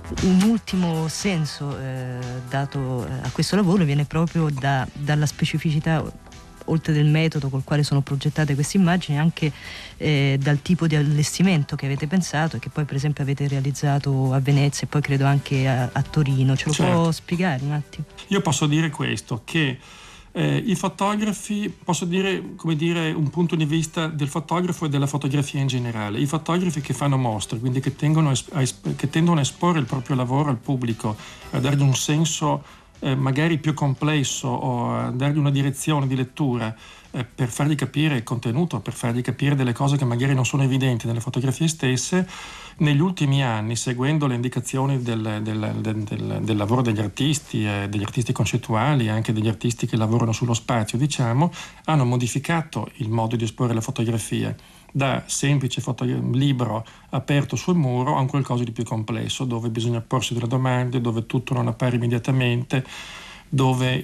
un ultimo senso dato a questo lavoro viene proprio dalla specificità, oltre del metodo col quale sono progettate queste immagini, anche dal tipo di allestimento che avete pensato e che poi per esempio avete realizzato a Venezia e poi credo anche a Torino. Ce lo può spiegare un attimo? Io posso dire questo, che i fotografi, posso dire, come dire, un punto di vista del fotografo e della fotografia in generale. I fotografi che fanno mostre, quindi che tendono a esporre il proprio lavoro al pubblico, a dargli un senso magari più complesso o a dargli una direzione di lettura per fargli capire il contenuto, per fargli capire delle cose che magari non sono evidenti nelle fotografie stesse. Negli ultimi anni, seguendo le indicazioni del lavoro degli artisti concettuali e anche degli artisti che lavorano sullo spazio, diciamo, hanno modificato il modo di esporre la fotografia da semplice libro aperto sul muro a un qualcosa di più complesso, dove bisogna porsi delle domande, dove tutto non appare immediatamente, dove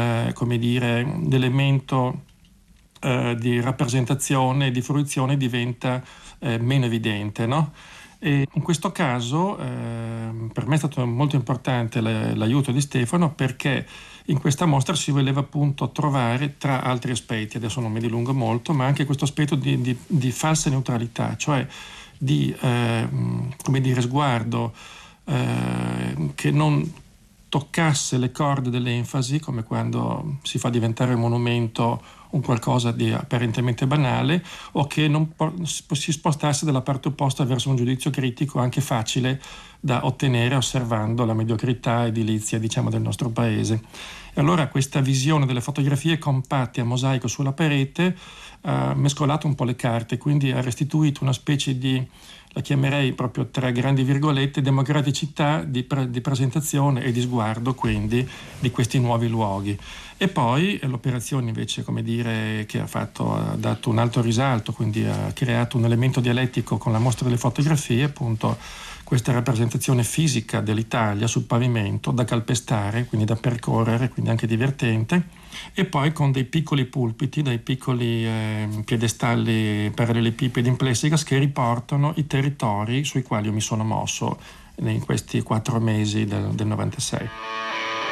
l'elemento di rappresentazione e di fruizione diventa meno evidente, no? E in questo caso per me è stato molto importante l'aiuto di Stefano, perché in questa mostra si voleva appunto trovare, tra altri aspetti, adesso non mi dilungo molto, ma anche questo aspetto di falsa neutralità, cioè di sguardo che non toccasse le corde dell'enfasi, come quando si fa diventare un monumento un qualcosa di apparentemente banale, o che non si spostasse dalla parte opposta verso un giudizio critico anche facile da ottenere osservando la mediocrità edilizia, diciamo, del nostro paese. E allora questa visione delle fotografie compatte a mosaico sulla parete ha mescolato un po' le carte, quindi ha restituito una specie di, la chiamerei proprio tra grandi virgolette, democraticità di presentazione e di sguardo, quindi, di questi nuovi luoghi. E poi l'operazione invece, come dire, che ha dato un alto risalto, quindi ha creato un elemento dialettico con la mostra delle fotografie, appunto questa rappresentazione fisica dell'Italia sul pavimento da calpestare, quindi da percorrere, quindi anche divertente, e poi con dei piccoli pulpiti, dei piccoli piedestalli parallelepipedi in plessigas che riportano i territori sui quali io mi sono mosso in questi 4 mesi del 96.